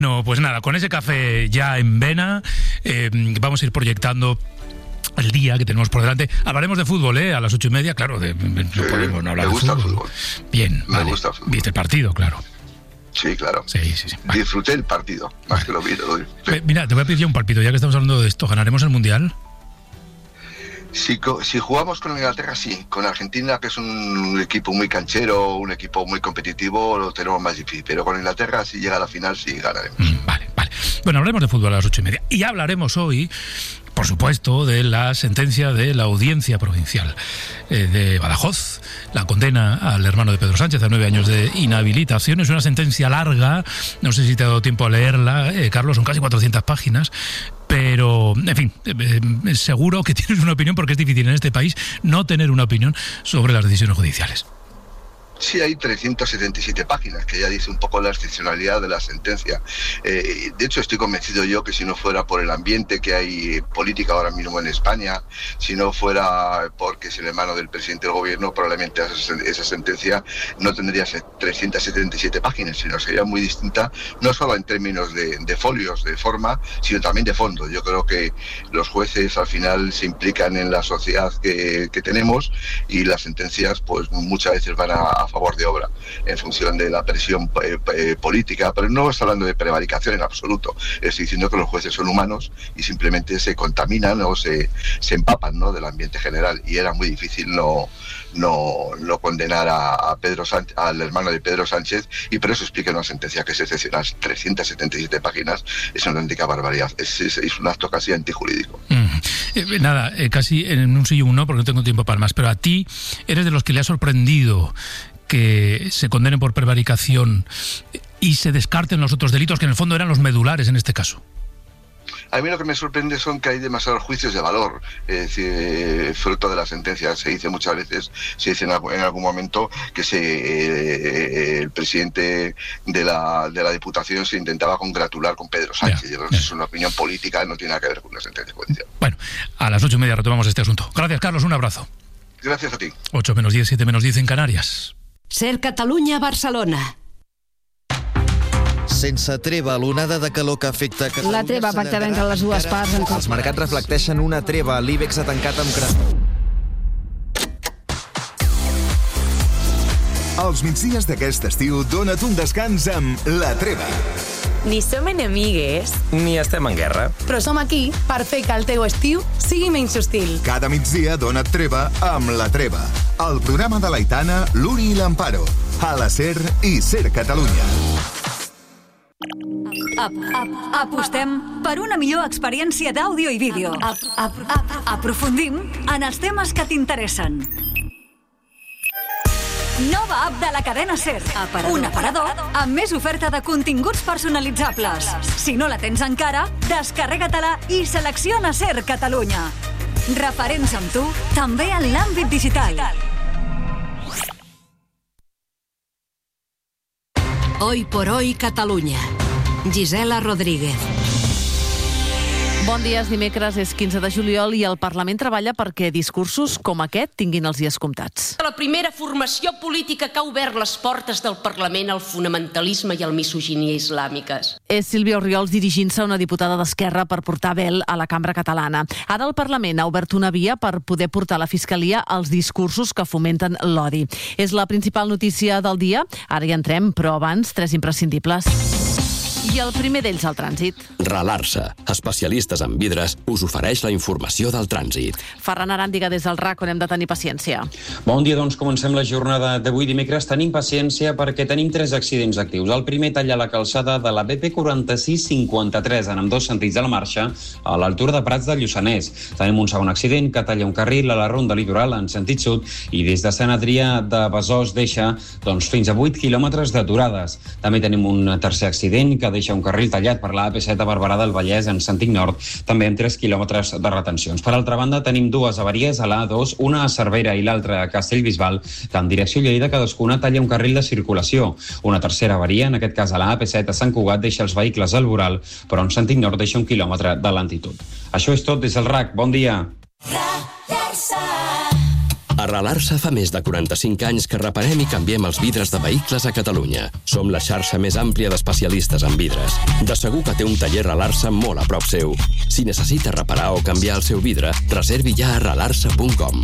No, pues nada, con ese café ya en vena, vamos a ir proyectando el día que tenemos por delante. Hablaremos de fútbol, a las 8:30, claro, no podemos no hablar de fútbol. Me gusta el fútbol. Bien, me gusta el fútbol. ¿Viste el partido, claro? Sí, claro. Sí. Vale. Disfruté el partido, más que lo vi. Mira, te voy a pedir ya un palpito, ya que estamos hablando de esto. ¿Ganaremos el Mundial? Si jugamos con Inglaterra, sí. Con Argentina, que es un equipo muy canchero, un equipo muy competitivo, lo tenemos más difícil. Pero con Inglaterra, si llega a la final, sí ganaremos. Vale. Bueno, hablaremos de fútbol a las 8:30. Y hablaremos hoy, por supuesto, de la sentencia de la Audiencia Provincial de Badajoz. La condena al hermano de Pedro Sánchez a 9 años de inhabilitación. Es una sentencia larga, no sé si te ha dado tiempo a leerla, Carlos, son casi 400 páginas. Pero, en fin, seguro que tienes una opinión, porque es difícil en este país no tener una opinión sobre las decisiones judiciales. Sí, hay 377 páginas, que ya dice un poco la excepcionalidad de la sentencia. De hecho, estoy convencido yo que si no fuera por el ambiente que hay política ahora mismo en España, si no fuera porque es el hermano del presidente del gobierno, probablemente esa sentencia no tendría 377 páginas, sino sería muy distinta, no solo en términos de folios, de forma, sino también de fondo. Yo creo que los jueces al final se implican en la sociedad que tenemos, y las sentencias pues muchas veces van a favor de obra en función de la presión política, pero no estoy hablando de prevaricación en absoluto. Estoy diciendo que los jueces son humanos y simplemente se contaminan o se empapan, ¿no?, del ambiente general, y era muy difícil no condenar a Pedro Sánchez, al hermano de Pedro Sánchez, y por eso explica una sentencia que es excepcional. 377 páginas es una auténtica barbaridad, es un acto casi antijurídico. Nada, casi en un sí y un no, porque no tengo tiempo para más, pero a ti eres de los que le ha sorprendido que se condenen por prevaricación y se descarten los otros delitos, que en el fondo eran los medulares en este caso. A mí lo que me sorprende son que hay demasiados juicios de valor, es decir, fruto de la sentencia. Se dice muchas veces, se dice en algún momento que el presidente de la Diputación se intentaba congratular con Pedro Sánchez. Yo creo que es una opinión política, no tiene nada que ver con una sentencia judicial. Bueno, a las 8:30 retomamos este asunto. Gracias, Carlos, un abrazo. Gracias a ti. 8 menos 10, 7 menos 10 en Canàries. Ser Catalunya, Barcelona. Sense treva, l'onada de calor que afecta Catalunya... La treva pactada entre les dues parts... Els mercats reflecteixen una treva. L'IBEX ha tancat amb... Els migdies d'aquest estiu dona't un descans amb La Treva. Ni som enemigues, ni estem en guerra. Però som aquí per fer que el teu estiu sigui menys hostil. Cada migdia dona't treva amb La Treva. El programa de l'Aitana, l'Uri i l'Amparo. A la SER i SER Catalunya. Apostem per una millor experiència d'àudio i vídeo. Aprofundim en els temes que t'interessen. Nova app de la cadena SER. Un aparador amb més oferta de continguts personalitzables. Si no la tens encara, descarrega-te-la i selecciona SER Catalunya. Referents amb tu, també en l'àmbit digital. Hoy por hoy Catalunya. Gisela Rodríguez. Bon dia, dimecres és 15 de juliol i el Parlament treballa perquè discursos com aquest tinguin els dies comptats. La primera formació política que ha obert les portes del Parlament al fonamentalisme i al misoginia islàmiques. És Sílvia Orriols dirigint-se a una diputada d'Esquerra per portar vel a la cambra catalana. Ara el Parlament ha obert una via per poder portar a la Fiscalia els discursos que fomenten l'odi. És la principal notícia del dia. Ara hi entrem, però abans, 3 imprescindibles. I el primer d'ells, el trànsit. Relar-se, especialistes en vidres, us ofereix la informació del trànsit. Ferran Aràndiga des del RAC, on hem de tenir paciència. Bon dia, doncs comencem la jornada d'avui dimecres. Tenim paciència perquè tenim 3 accidents actius. El primer talla la calçada de la BP 4653 en ambdós sentits de la marxa a l'altura de Prats de Lluçanès. Tenim un segon accident que talla un carril a la ronda litoral en sentit sud i des de Sant Adrià de Besòs deixa fins a 8 quilòmetres d'aturades. També tenim un tercer accident que deixa un carril tallat per la AP7 a Barberà del Vallès en sentit nord, també amb 3 quilòmetres de retencions. Per altra banda, tenim 2 avaries a l'A2, una a Cervera i l'altra a Castellbisbal, que en direcció Lleida cadascuna talla un carril de circulació. Una tercera avaria, en aquest cas a la AP7 a Sant Cugat, deixa els vehicles al voral, però en sentit nord deixa 1 quilòmetre de lentitud. Això és tot des del RAC. Bon dia. Arrelar-se fa més de 45 anys que reparem i canviem els vidres de vehicles a Catalunya. Som la xarxa més àmplia d'especialistes en vidres. De segur que té un taller Arrelar-se molt a prop seu. Si necessita reparar o canviar el seu vidre, reservi ja a arrelarse.com.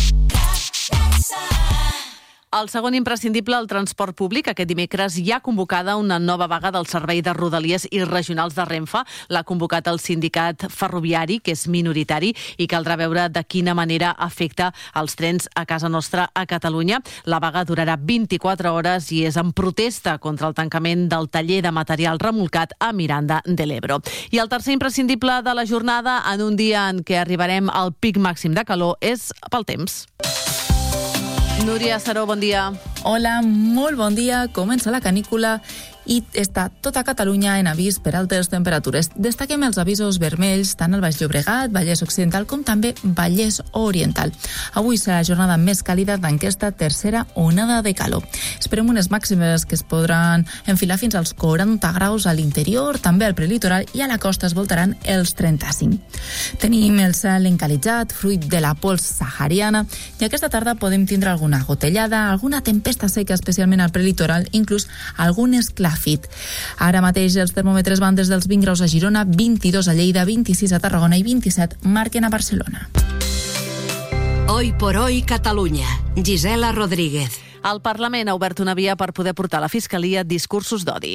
El segon imprescindible, el transport públic. Aquest dimecres hi ha convocada una nova vaga del Servei de Rodalies i Regionals de Renfe. L'ha convocat el sindicat ferroviari, que és minoritari, i caldrà veure de quina manera afecta els trens a casa nostra a Catalunya. La vaga durarà 24 hores i és en protesta contra el tancament del taller de material remolcat a Miranda de l'Ebro. I el tercer imprescindible de la jornada, en un dia en què arribarem al pic màxim de calor, és pel temps. Núria Saró, bon dia. Hola, molt bon dia. Comença la canícula i està tota Catalunya en avís per altes temperatures. Destaquem els avisos vermells tant al Baix Llobregat, Vallès Occidental com també Vallès Oriental. Avui serà la jornada més càlida d'aquesta tercera onada de calor. Esperem unes màximes que es podran enfilar fins als 40 graus a l'interior, també al prelitoral, i a la costa es voltaran els 35. Tenim el cel encalitzat, fruit de la pols sahariana, i aquesta tarda podem tindre alguna gotellada, alguna tempesta seca, especialment al prelitoral, inclús algun esclafit. Ara mateix els termòmetres van des dels 20 graus a Girona, 22 a Lleida, 26 a Tarragona i 27 marquen a Barcelona. Hoy por hoy Catalunya. Gisela Rodríguez. El Parlament ha obert una via per poder portar a la Fiscalia discursos d'odi.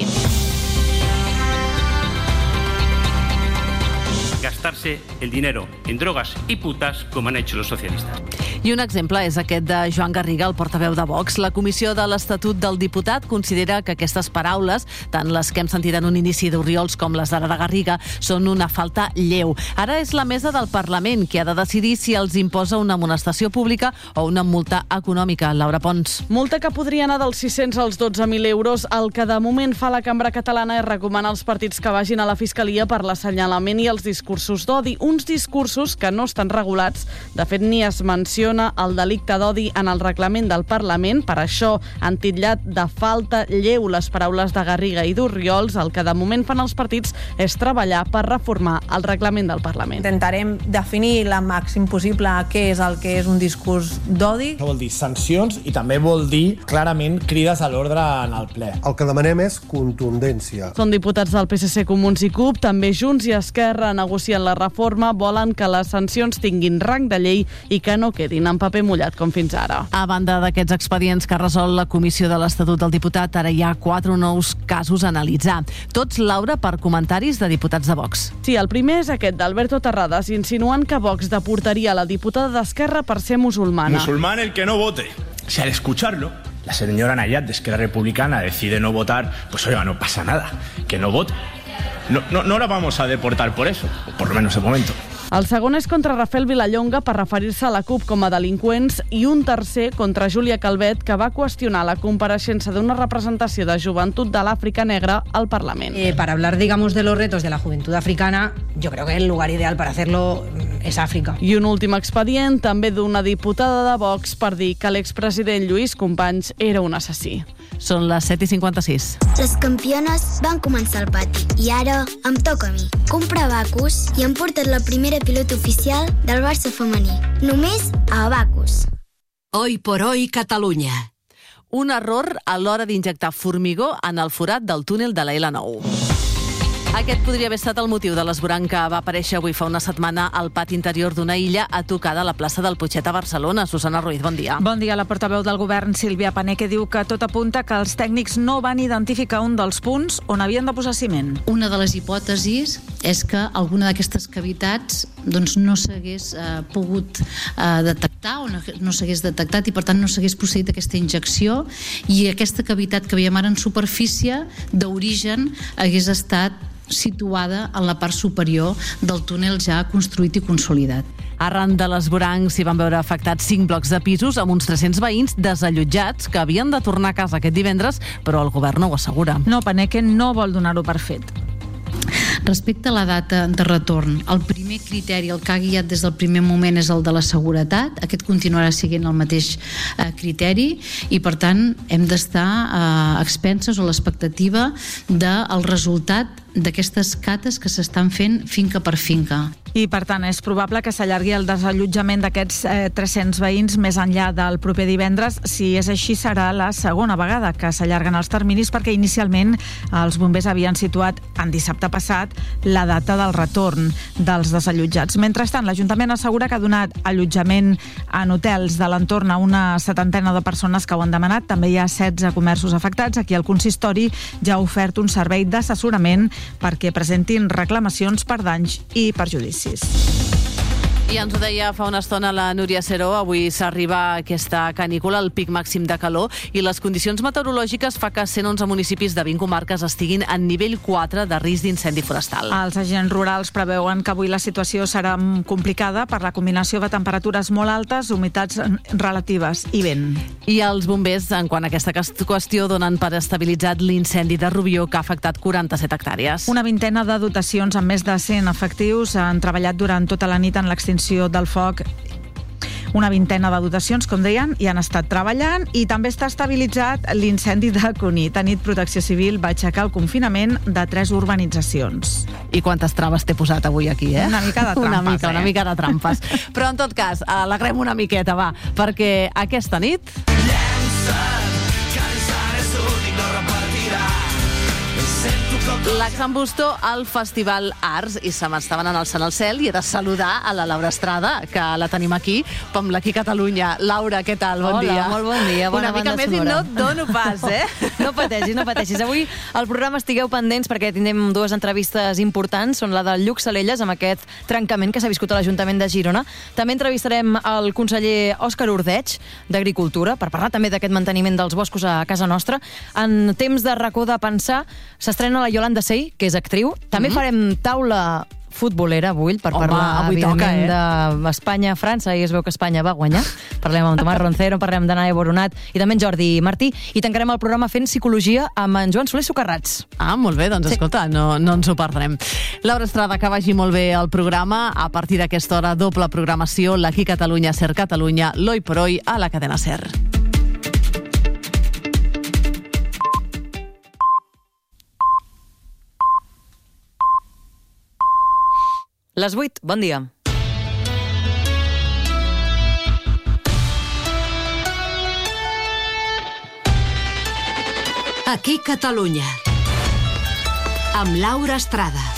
Gastarse el dinero en drogas y putas como han hecho los socialistas. I un exemple és aquest de Joan Garriga, el portaveu de Vox. La Comissió de l'Estatut del Diputat considera que aquestes paraules, tant les que hem sentit en un inici d'Oriols com les d'ara de Garriga, són una falta lleu. Ara és la mesa del Parlament qui ha de decidir si els imposa una amonestació pública o una multa econòmica. Laura Pons. Multa que podria anar dels 600 als 12.000 euros. El que de moment fa la Cambra Catalana és recomanar als partits que vagin a la Fiscalia per l'assenyalament i els discursos d'odi. Uns discursos que no estan regulats. De fet, ni es menciona el delicte d'odi en el reglament del Parlament. Per això han titllat de falta lleu les paraules de Garriga i d'Oriols. El que de moment fan els partits és treballar per reformar el reglament del Parlament. Intentarem definir la màxim possible què és el que és un discurs d'odi. Això vol dir sancions i també vol dir clarament crides a l'ordre en el ple. El que demanem és contundència. Són diputats del PSC, Comuns i CUP, també Junts i Esquerra negocien la reforma, volen que les sancions tinguin rang de llei i que no quedin en paper mullat com fins ara. A banda d'aquests expedients que ha resolt la Comissió de l'Estatut del Diputat, ara hi ha 4 nous casos a analitzar. Tots, Laura, per comentaris de diputats de Vox. Sí, el primer és aquest d'Alberto Terradas, insinuant que Vox deportaria la diputada d'Esquerra per ser musulmana. Musulmán el que no vote. Si al escucharlo la señora Nayat de Esquerra Republicana decide no votar, pues oiga, no pasa nada, que no vote. No la vamos a deportar por eso, por lo menos de momento. El segon és contra Rafael Vilallonga per referir-se a la CUP com a delinqüents i un tercer contra Júlia Calvet, que va qüestionar la compareixença d'una representació de joventut de l'Àfrica Negra al Parlament. Para hablar, digamos, de los retos de la juventud africana, yo creo que el lugar ideal para hacerlo es Àfrica. I un últim expedient, també d'una diputada de Vox, per dir que l'expresident Lluís Companys era un assassí. Són les 7:56. Les campiones van començar al pati i ara em toca a mi. Comprar Abacus i hem portat la primera pilota oficial del Barça femení. Només a Abacus. Hoy por hoy Catalunya. Un error a l'hora d'injectar formigó en el forat del túnel de la L9. Aquest podria haver estat el motiu de l'esvoranc que va aparèixer avui fa una setmana al pati interior d'una illa a tocar de la plaça del Putxet a Barcelona. Susana Ruiz, bon dia. Bon dia. La portaveu del govern, Sílvia Paneque, diu que tot apunta que els tècnics no van identificar un dels punts on havien de posar ciment. Una de les hipòtesis és que alguna d'aquestes cavitats no s'hagués pogut detectar o no s'hagués detectat i per tant no s'hagués procedit aquesta injecció i aquesta cavitat que veiem ara en superfície d'origen hagués estat situada en la part superior del túnel ja construït i consolidat. Arran de l'esvoranc s'hi van veure afectats 5 blocs de pisos amb uns 300 veïns desallotjats que havien de tornar a casa aquest divendres, però el govern no ho assegura. No, Paneque no vol donar-ho per fet. Respecte a la data de retorn, el primer criteri, el que ha guiat des del primer moment és el de la seguretat. Aquest continuarà sent el mateix criteri i, per tant, hem d'estar a expenses o a l'expectativa del resultat d'aquestes cates que s'estan fent finca per finca. I, per tant, és probable que s'allargui el desallotjament d'aquests 300 veïns més enllà del proper divendres. Si és així, serà la segona vegada que s'allarguen els terminis, perquè inicialment els bombers havien situat en dissabte passat la data del retorn dels desallotjats. Mentrestant, l'Ajuntament assegura que ha donat allotjament en hotels de l'entorn a una 70 de persones que ho han demanat. També hi ha 16 comerços afectats. Aquí el consistori ja ha ofert un servei d'assessorament perquè presentin reclamacions per danys i perjudicis. I ens ho deia fa una estona la Núria Seró, avui s'arriba a aquesta canícula, el pic màxim de calor, i les condicions meteorològiques fa que 111 municipis de 20 comarques estiguin en nivell 4 de risc d'incendi forestal. Els agents rurals preveuen que avui la situació serà complicada per la combinació de temperatures molt altes, humitats relatives i vent. I els bombers, en quant a aquesta qüestió, donen per estabilitzat l'incendi de Rubió, que ha afectat 47 hectàrees. Una vintena de dotacions amb més de 100 efectius han treballat durant tota la nit en l'extinció del foc. Una vintena de dotacions, com deien, hi han estat treballant, i també està estabilitzat l'incendi de Cunit. A nit, Protecció Civil va aixecar el confinament de 3 urbanitzacions. I quantes traves t'he posat avui aquí, eh? Una mica de trampes, una mica de trampes. Però, en tot cas, alegrem una miqueta, va, perquè aquesta nit... L'Axambustó al Festival Arts, i se m'estaven alçant al cel, i he de saludar a la Laura Estrada, que la tenim aquí, amb l'Aquí Catalunya. Laura, què tal? Bon dia. Hola, molt bon dia. Bona una mica més sonora. I no et dono pas, eh? No pateixis, no pateixis. Avui al programa estigueu pendents perquè tindrem 2 entrevistes importants. Són la del Lluc Salelles, amb aquest trencament que s'ha viscut a l'Ajuntament de Girona. També entrevistarem el conseller Òscar Ordeig, d'Agricultura, per parlar també d'aquest manteniment dels boscos a casa nostra. En temps de racó de pensar, s'estrena la Yolanda Sey, que és actriu. També farem taula futbolera avui per parlar, evidentment, d'Espanya-França, i es veu que Espanya va guanyar. Parlem amb Tomàs Roncero, parlem d'Anaia Boronat i també en Jordi Martí, i tancarem el programa fent psicologia amb en Joan Soler Socarrats. Ah, molt bé, doncs escolta, no ens ho perdrem. Laura Estrada, que vagi molt bé el programa. A partir d'aquesta hora, doble programació, l'Aquí Catalunya, Ser Catalunya, l'Hoy por Hoy a la cadena Ser. Les 8, bon dia. Aquí Catalunya, amb Laura Estrada.